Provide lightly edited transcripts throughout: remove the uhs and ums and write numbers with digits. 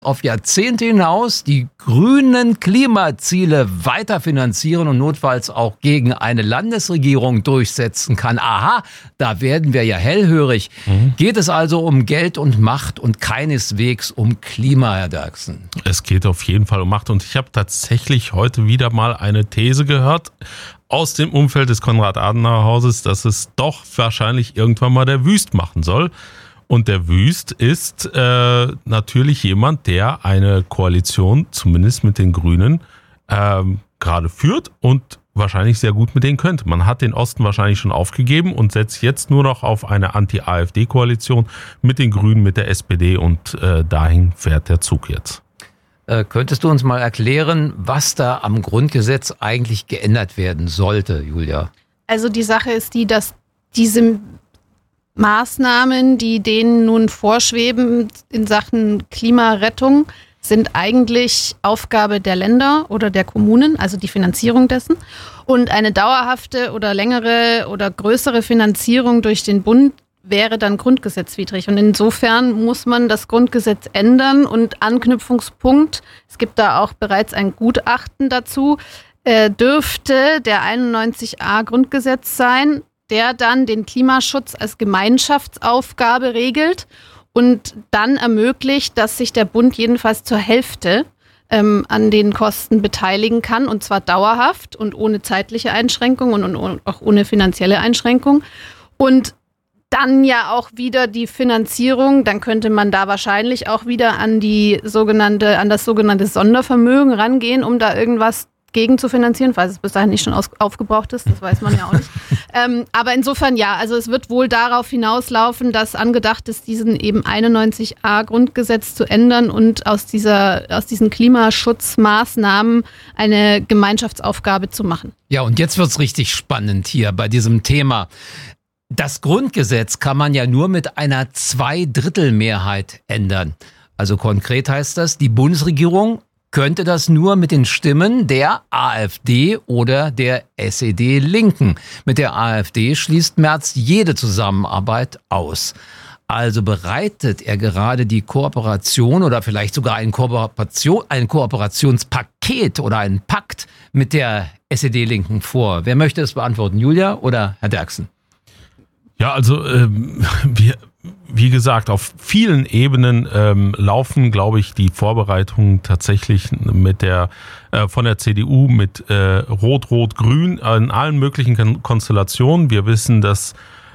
auf Jahrzehnte hinaus die grünen Klimaziele weiterfinanzieren und notfalls auch gegen eine Landesregierung durchsetzen kann. Aha, da werden wir ja hellhörig. Geht es also um Geld und Macht und keineswegs um Klima, Herr Derksen? Es geht auf jeden Fall um Macht. Und ich habe tatsächlich heute wieder mal eine These gehört aus dem Umfeld des Konrad-Adenauer-Hauses, dass es doch wahrscheinlich irgendwann mal der Wüst machen soll. Und der Wüst ist natürlich jemand, der eine Koalition, zumindest mit den Grünen, gerade führt und wahrscheinlich sehr gut mit denen könnte. Man hat den Osten wahrscheinlich schon aufgegeben und setzt jetzt nur noch auf eine Anti-AfD-Koalition mit den Grünen, mit der SPD und dahin fährt der Zug jetzt. Könntest du uns mal erklären, was da am Grundgesetz eigentlich geändert werden sollte, Julia? Also die Sache ist die, dass diese Maßnahmen, die denen nun vorschweben in Sachen Klimarettung, sind eigentlich Aufgabe der Länder oder der Kommunen, also die Finanzierung dessen. Und eine dauerhafte oder längere oder größere Finanzierung durch den Bund wäre dann grundgesetzwidrig. Und insofern muss man das Grundgesetz ändern. Und Anknüpfungspunkt, es gibt da auch bereits ein Gutachten dazu, dürfte der 91a Grundgesetz sein, der dann den Klimaschutz als Gemeinschaftsaufgabe regelt und dann ermöglicht, dass sich der Bund jedenfalls zur Hälfte an den Kosten beteiligen kann, und zwar dauerhaft und ohne zeitliche Einschränkung und auch ohne finanzielle Einschränkung. Und dann ja auch wieder die Finanzierung, dann könnte man da wahrscheinlich auch wieder an das sogenannte Sondervermögen rangehen, um da irgendwas gegen zu finanzieren, falls es bis dahin nicht schon aufgebraucht ist, das weiß man ja auch nicht. Aber insofern ja, also es wird wohl darauf hinauslaufen, dass angedacht ist, diesen eben 91a Grundgesetz zu ändern und aus diesen Klimaschutzmaßnahmen eine Gemeinschaftsaufgabe zu machen. Ja, und jetzt wird's richtig spannend hier bei diesem Thema. Das Grundgesetz kann man ja nur mit einer Zweidrittelmehrheit ändern. Also konkret heißt das, die Bundesregierung könnte das nur mit den Stimmen der AfD oder der SED-Linken. Mit der AfD schließt Merz jede Zusammenarbeit aus. Also bereitet er gerade die Kooperation oder vielleicht sogar ein Kooperationspaket oder einen Pakt mit der SED-Linken vor. Wer möchte es beantworten, Julia oder Herr Derksen? Ja, also wie gesagt, auf vielen Ebenen laufen, glaube ich, die Vorbereitungen tatsächlich mit von der CDU mit Rot-Rot-Grün in allen möglichen Konstellationen. Wir wissen, dass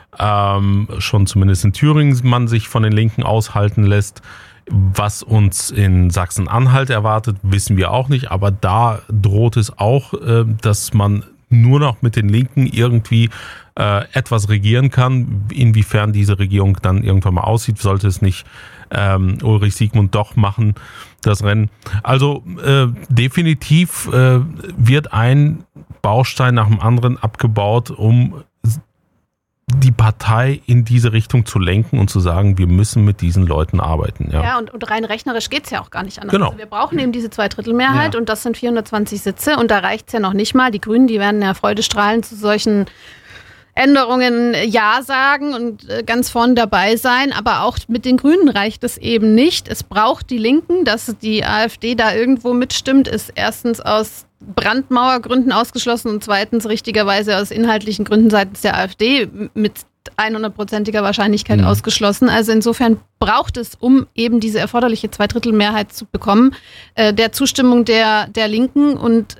schon zumindest in Thüringen man sich von den Linken aushalten lässt. Was uns in Sachsen-Anhalt erwartet, wissen wir auch nicht. Aber da droht es auch, dass man nur noch mit den Linken irgendwie etwas regieren kann. Inwiefern diese Regierung dann irgendwann mal aussieht, sollte es nicht Ulrich Siegmund doch machen, das Rennen. Also definitiv wird ein Baustein nach dem anderen abgebaut, um die Partei in diese Richtung zu lenken und zu sagen, wir müssen mit diesen Leuten arbeiten. Ja, und rein rechnerisch geht es ja auch gar nicht anders. Genau. Also wir brauchen eben diese Zweidrittelmehrheit und das sind 420 Sitze und da reicht es ja noch nicht mal. Die Grünen, die werden ja freudestrahlend zu solchen Änderungen Ja sagen und ganz vorne dabei sein, aber auch mit den Grünen reicht es eben nicht. Es braucht die Linken, dass die AfD da irgendwo mitstimmt, ist erstens aus Brandmauergründen ausgeschlossen und zweitens richtigerweise aus inhaltlichen Gründen seitens der AfD mit 100%iger Wahrscheinlichkeit ausgeschlossen. Also insofern braucht es, um eben diese erforderliche Zweidrittelmehrheit zu bekommen, der Zustimmung der Linken und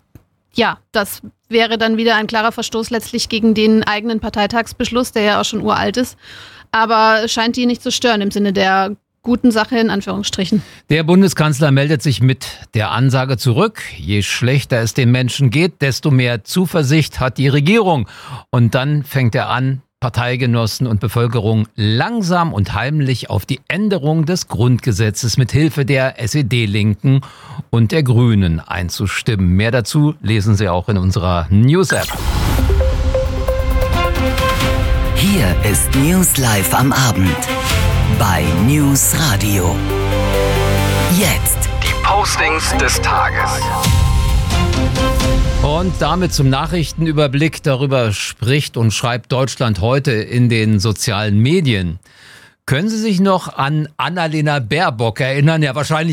das wäre dann wieder ein klarer Verstoß letztlich gegen den eigenen Parteitagsbeschluss, der ja auch schon uralt ist. Aber scheint die nicht zu stören im Sinne der guten Sache in Anführungsstrichen. Der Bundeskanzler meldet sich mit der Ansage zurück. Je schlechter es den Menschen geht, desto mehr Zuversicht hat die Regierung. Und dann fängt er an, Parteigenossen und Bevölkerung langsam und heimlich auf die Änderung des Grundgesetzes mit Hilfe der SED-Linken und der Grünen einzustimmen. Mehr dazu lesen Sie auch in unserer News-App. Hier ist News Live am Abend bei News Radio. Jetzt die Postings des Tages. Und damit zum Nachrichtenüberblick. Darüber spricht und schreibt Deutschland heute in den sozialen Medien. Können Sie sich noch an Annalena Baerbock erinnern? Ja, wahrscheinlich